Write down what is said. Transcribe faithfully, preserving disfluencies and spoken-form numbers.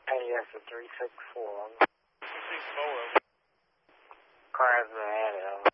Hey, yes, a three six four. three six four. Car has been added.